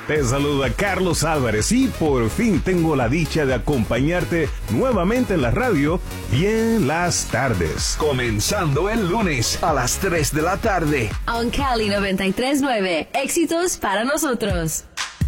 Te saluda Carlos Álvarez y por fin tengo la dicha de acompañarte nuevamente en la radio y en las tardes. Comenzando el lunes a las 3 de la tarde. On Cali 93.9. Éxitos para nosotros.